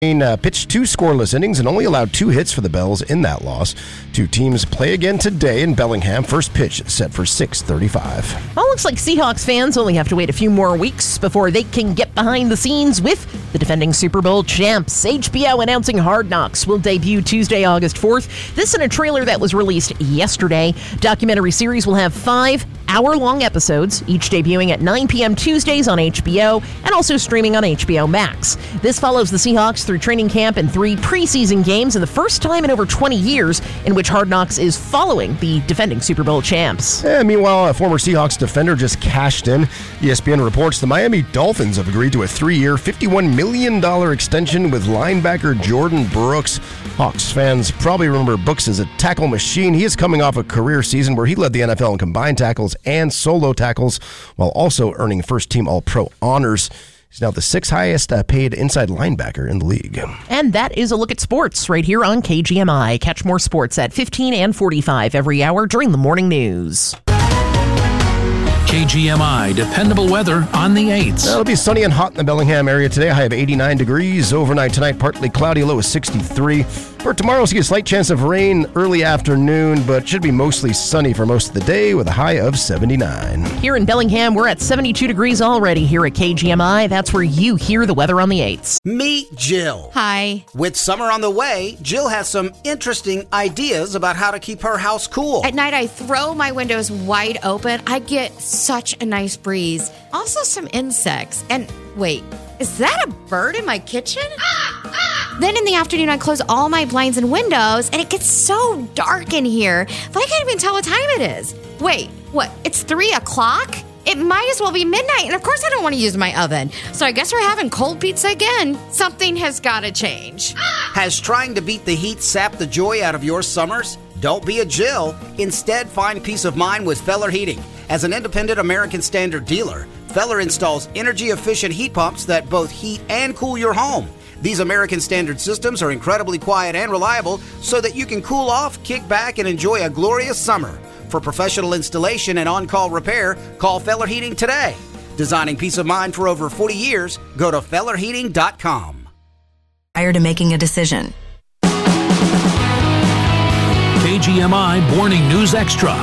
Pitched 2 scoreless innings and only allowed 2 hits for the Bells in that loss. 2 teams play again today in Bellingham. First pitch set for 6:35. Well, looks like Seahawks fans only have to wait a few more weeks before they can get behind the scenes with the defending Super Bowl champs. HBO announcing Hard Knocks will debut Tuesday, August 4th. This in a trailer that was released yesterday. Documentary series will have 5 hour-long episodes, each debuting at 9 p.m. Tuesdays on HBO and also streaming on HBO Max. This follows the Seahawks through training camp and 3 preseason games, and the first time in over 20 years in which Hard Knocks is following the defending Super Bowl champs. Meanwhile, a former Seahawks defender just cashed in. ESPN reports the Miami Dolphins have agreed to a 3-year, $51 million extension with linebacker Jordan Brooks. Hawks fans probably remember Brooks as a tackle machine. He is coming off a career season where he led the NFL in combined tackles and solo tackles, while also earning first-team All-Pro honors. He's now the 6th highest paid inside linebacker in the league. And that is a look at sports right here on KGMI. Catch more sports at 15 and 45 every hour during the morning news. KGMI dependable weather on the 8s. It'll be sunny and hot in the Bellingham area today. High of 89 degrees. Overnight tonight, partly cloudy, low of 63. For tomorrow, we'll see a slight chance of rain early afternoon, but should be mostly sunny for most of the day with a high of 79. Here in Bellingham, we're at 72 degrees already here at KGMI. That's where you hear the weather on the 8s. Meet Jill. Hi. With summer on the way, Jill has some interesting ideas about how to keep her house cool. At night, I throw my windows wide open. I get such a nice breeze. Also some insects. And wait, is that a bird in my kitchen? Then in the afternoon, I close all my blinds and windows, and it gets so dark in here that I can't even tell what time it is. Wait, what? It's 3 o'clock? It might as well be midnight, and of course I don't want to use my oven. So I guess we're having cold pizza again. Something has got to change. Has trying to beat the heat sapped the joy out of your summers? Don't be a Jill. Instead, find peace of mind with Feller Heating. As an independent American Standard dealer, Feller installs energy-efficient heat pumps that both heat and cool your home. These American Standard systems are incredibly quiet and reliable so that you can cool off, kick back, and enjoy a glorious summer. For professional installation and on-call repair, call Feller Heating today. Designing peace of mind for over 40 years, go to FellerHeating.com. Prior to making a decision. KGMI Morning News Extra.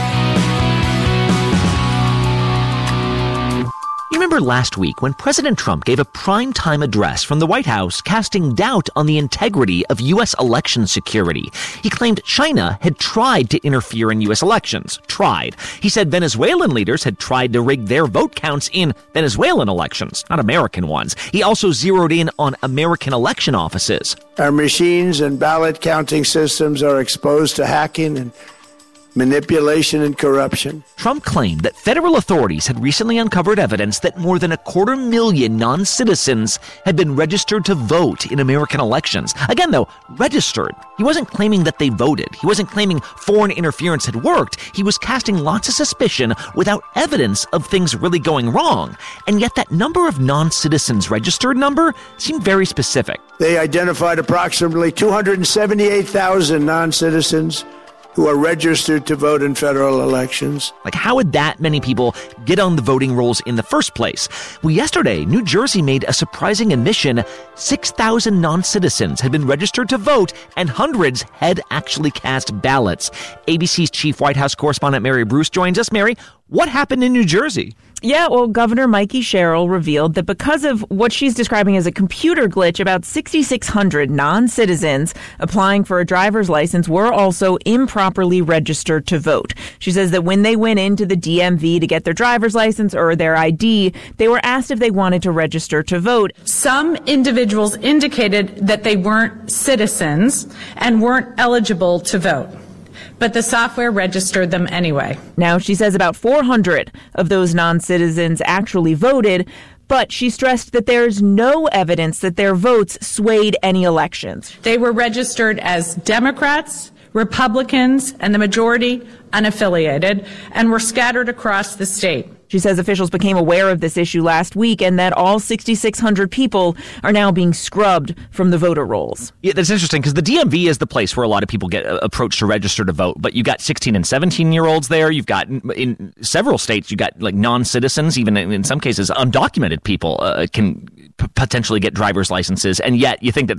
You remember last week when President Trump gave a primetime address from the White House casting doubt on the integrity of U.S. election security. He claimed China had tried to interfere in U.S. elections. Tried. He said Venezuelan leaders had tried to rig their vote counts in Venezuelan elections, not American ones. He also zeroed in on American election offices. Our machines and ballot counting systems are exposed to hacking and manipulation and corruption. Trump claimed that federal authorities had recently uncovered evidence that more than 250,000 non-citizens had been registered to vote in American elections. Again, though, registered. He wasn't claiming that they voted. He wasn't claiming foreign interference had worked. He was casting lots of suspicion without evidence of things really going wrong. And yet that number of non-citizens registered number seemed very specific. They identified approximately 278,000 non-citizens who are registered to vote in federal elections. Like, how would that many people get on the voting rolls in the first place? Well, yesterday, New Jersey made a surprising admission. 6,000 non-citizens had been registered to vote, and hundreds had actually cast ballots. ABC's chief White House correspondent Mary Bruce joins us. Mary, what happened in New Jersey? Yeah, well, Governor Mikey Sherrill revealed that because of what she's describing as a computer glitch, about 6,600 non-citizens applying for a driver's license were also improperly registered to vote. She says that when they went into the DMV to get their driver's license or their ID, they were asked if they wanted to register to vote. Some individuals indicated that they weren't citizens and weren't eligible to vote, but the software registered them anyway. Now, she says about 400 of those non-citizens actually voted, but she stressed that there's no evidence that their votes swayed any elections. They were registered as Democrats, Republicans, and the majority unaffiliated, and were scattered across the state. She says officials became aware of this issue last week and that all 6,600 people are now being scrubbed from the voter rolls. Yeah, that's interesting because the DMV is the place where a lot of people get approached to register to vote. But you've got 16 and 17-year-olds there. You've got, in several states, you've got like non-citizens, even in some cases, undocumented people can potentially get driver's licenses. And yet you think that